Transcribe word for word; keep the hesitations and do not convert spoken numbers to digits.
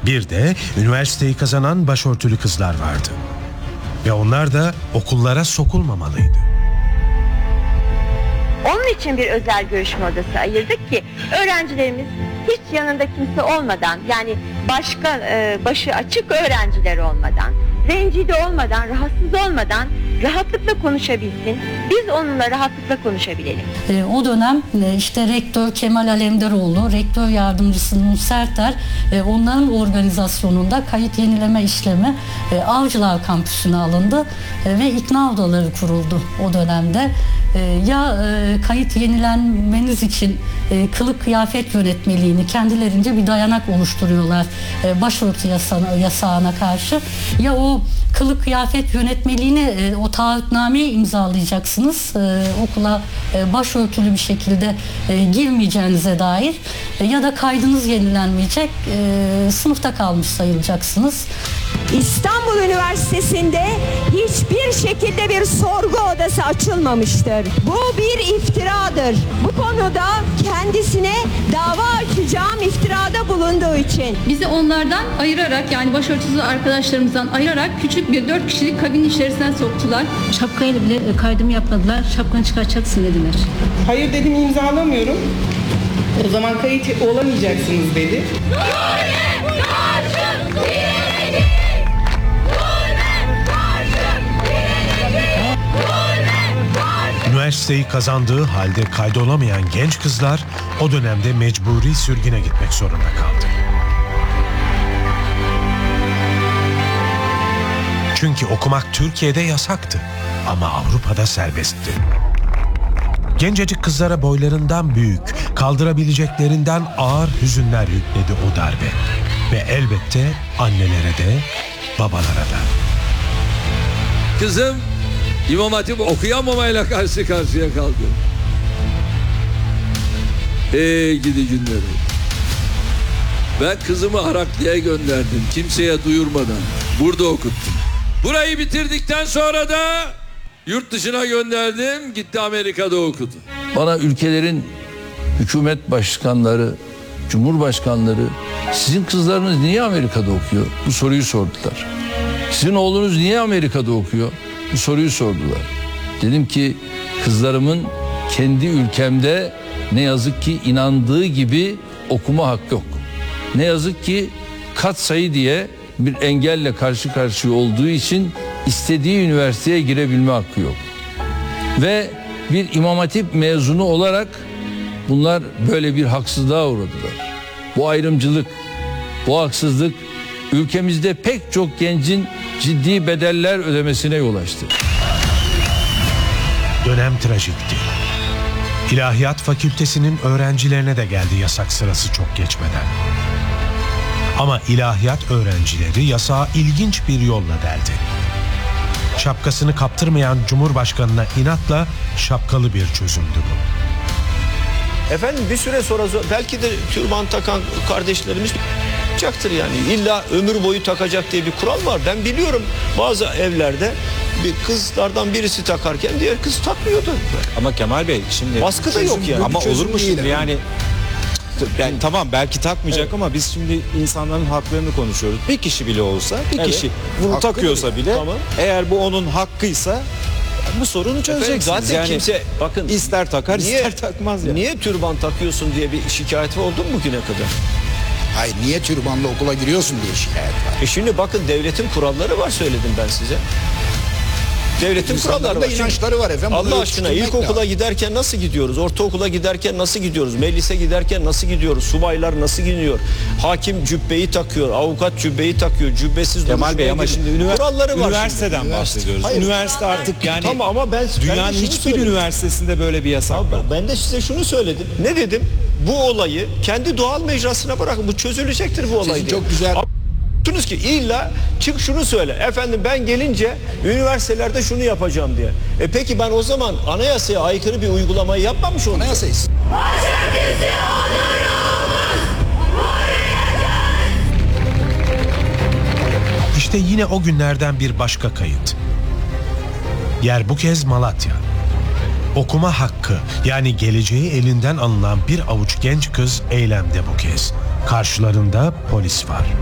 Bir de üniversiteyi kazanan başörtülü kızlar vardı. Ve onlar da okullara sokulmamalıydı. Onun için bir özel görüşme odası ayırdık ki öğrencilerimiz hiç yanında kimse olmadan, yani başka e, başı açık öğrenciler olmadan, rencide olmadan, rahatsız olmadan rahatlıkla konuşabilsin. Biz onunla rahatlıkla konuşabilelim. E, o dönem e, işte rektör Kemal Alemdaroğlu, rektör yardımcısı Nur Serter, e, onların organizasyonunda kayıt yenileme işlemi e, Avcılar kampüsüne alındı e, ve ikna odaları kuruldu o dönemde. E, ya e, kayıt yenilenmeniz için e, kılık kıyafet yönetmeliğini kendilerince bir dayanak oluşturuyorlar e, başörtü yasa, yasağına karşı, ya o kılık kıyafet yönetmeliğini e, o taahhütnameyi imzalayacaksınız e, okula e, başörtülü bir şekilde e, girmeyeceğinize dair e, ya da kaydınız yenilenmeyecek, e, sınıfta kalmış sayılacaksınız. İstanbul Üniversitesi'nde hiçbir şekilde bir sorgu odası açılmamıştır. Bu bir iftiradır. Bu konuda kendisine dava açacağım iftirada bulunduğu için. Bizi onlardan ayırarak, yani başörtüsüz arkadaşlarımızdan ayırarak küçük bir dört kişilik kabin içerisine soktular. Şapkayla bile kaydımı yapmadılar. Şapkanı çıkartacaksın dediler. Hayır dedim, imzalamıyorum. O zaman kayıt olamayacaksınız dedi. Üniversiteyi kazandığı halde kaydolamayan genç kızlar o dönemde mecburi sürgüne gitmek zorunda kaldı. Çünkü okumak Türkiye'de yasaktı ama Avrupa'da serbestti. Gencecik kızlara boylarından büyük, kaldırabileceklerinden ağır hüzünler yükledi o darbe. Ve elbette annelere de, babalara da. Kızım İmam Hatip okuyamamayla karşı karşıya kaldı. Ey gidi günleri. Ben kızımı Araklı'ya gönderdim, kimseye duyurmadan. Burada okuttum. Burayı bitirdikten sonra da yurt dışına gönderdim, gitti Amerika'da okudu. Bana ülkelerin hükümet başkanları, cumhurbaşkanları, sizin kızlarınız niye Amerika'da okuyor? Bu soruyu sordular. Sizin oğlunuz niye Amerika'da okuyor? Bu soruyu sordular. Dedim ki kızlarımın kendi ülkemde ne yazık ki inandığı gibi okuma hakkı yok. Ne yazık ki katsayı diye bir engelle karşı karşıya olduğu için istediği üniversiteye girebilme hakkı yok. Ve bir İmam Hatip mezunu olarak bunlar böyle bir haksızlığa uğradılar. Bu ayrımcılık, bu haksızlık ülkemizde pek çok gencin ciddi bedeller ödemesine yol açtı. Dönem trajikti. İlahiyat Fakültesinin öğrencilerine de geldi yasak sırası çok geçmeden. Ama ilahiyat öğrencileri yasağa ilginç bir yolla deldi. Şapkasını kaptırmayan Cumhurbaşkanına inatla şapkalı bir çözümdü bu. Efendim bir süre sonra belki de türban takan kardeşlerimiz takacaktır yani. İlla ömür boyu takacak diye bir kural var. Ben biliyorum bazı evlerde bir kızlardan birisi takarken diğer kız takmıyordu. Ama Kemal Bey şimdi baskı da yok yani. Ama olur mu şimdi yani? Yani tamam belki takmayacak evet. Ama biz şimdi insanların haklarını konuşuyoruz. Bir kişi bile olsa, bir evet. kişi bunu hakkı takıyorsa bile, tamam. Eğer bu onun hakkıysa bu sorunu çözeceksiniz. Efendim, zaten yani kimse bakın ister takar niye, ister takmaz yani. Niye türban takıyorsun diye bir şikayet oldu mu bugüne kadar? Hayır, niye türbanla okula giriyorsun diye şikayet var. E şimdi bakın devletin kuralları var, söyledim ben size. Devletin kuralları var. İnançları var efendim. Allah aşkına ilkokula lazım. Giderken nasıl gidiyoruz? Ortaokula giderken nasıl gidiyoruz? Meclise giderken nasıl gidiyoruz? Subaylar nasıl gidiyor? Hakim cübbeyi takıyor, avukat cübbeyi takıyor, cübbesiz Kemal Bey ama şimdi ünivers- kuralları var üniversiteden şimdi. bahsediyoruz. Hayır. Üniversite artık yani tamam ama ben dünyanın hiçbir söyledim. Üniversitesinde böyle bir yasak yok. Ben de size şunu söyledim. Ne dedim? Bu olayı kendi doğal mecrasına bırakın. Bu çözülecektir bu olay. Sizin çok güzel. Diyorsunuz ki illa çık şunu söyle. Efendim ben gelince üniversitelerde şunu yapacağım diye. E peki ben o zaman anayasaya aykırı bir uygulamayı yapmamış oldum. Anayasayız. İşte yine o günlerden bir başka kayıt. Yer bu kez Malatya. Okuma hakkı, yani geleceği elinden alınan bir avuç genç kız eylemde bu kez. Karşılarında polis var.